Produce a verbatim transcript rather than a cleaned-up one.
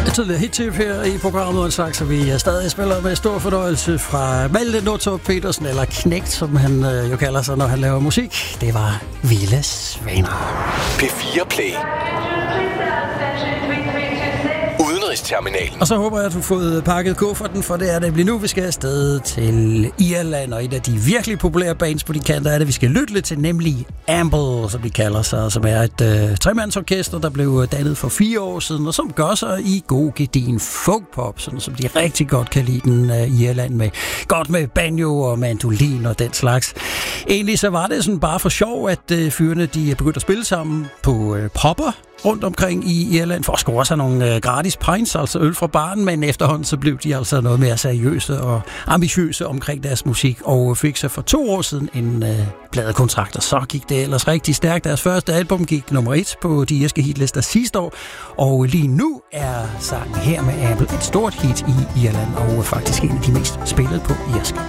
tidligere hit-tip her i programmet, en slags, så vi stadig spiller med stor fornøjelse fra Malte Nordtorp Petersen, eller Knægt, som han øh, jo kalder sig, når han laver musik. Det var Vilde Svaner. P fire Play. Udenrigsterminalen. Og så håber jeg, at du har fået pakket kufferten, for det er det nu, vi skal afsted til Irland, og et af de virkelig populære bands på de kanter er det, vi skal lytte lidt til, nemlig Amble, som de kalder sig, som er et øh, tremandsorkester, der blev dannet for fire år siden, og som gør sig i god gedigen folkpop, sådan som de rigtig godt kan lide den øh, i Irland, med godt med banjo og mandolin og den slags. Egentlig så var det sådan bare for sjov, at øh, fyrene de begyndte at spille sammen på øh, popper rundt omkring i Irland for at score sig nogle øh, gratis pints, altså øl fra baren, men efterhånden så blev de altså noget mere seriøse og ambitiøse omkring deres musik, og fik så for to år siden en øh, pladekontrakt, og så gik det ellers rigtig stærkt. Deres første album gik nummer et på de irske hitlister sidste år, og lige nu er sangen her med Amble et stort hit i Irland, og faktisk en af de mest spillede på irsk.